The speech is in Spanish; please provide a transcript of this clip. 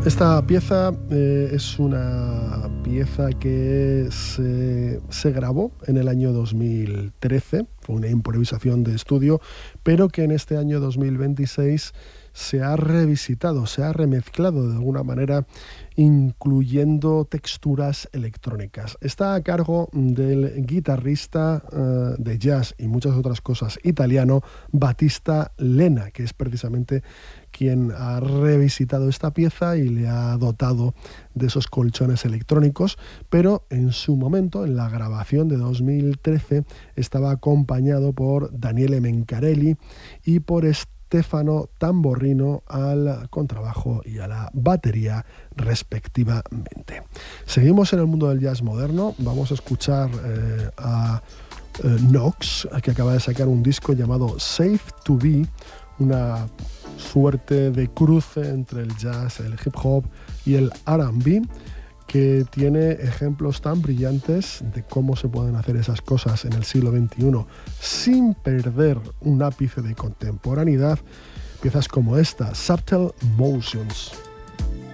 Esta pieza es una pieza que se grabó en el año 2013, fue una improvisación de estudio, pero que en este año 2026 se ha revisitado, se ha remezclado de alguna manera, incluyendo texturas electrónicas. Está a cargo del guitarrista de jazz y muchas otras cosas italiano, Battista Lena, que es precisamente quien ha revisitado esta pieza y le ha dotado de esos colchones electrónicos, pero en su momento, en la grabación de 2013, estaba acompañado por Daniele Mencarelli y por Stefano Tamborrino al contrabajo y a la batería respectivamente. Seguimos en el mundo del jazz moderno, vamos a escuchar a Knox, que acaba de sacar un disco llamado Safe to Be, una suerte de cruce entre el jazz, el hip hop y el R&B, que tiene ejemplos tan brillantes de cómo se pueden hacer esas cosas en el siglo XXI sin perder un ápice de contemporaneidad. Piezas como esta, Subtle Motions.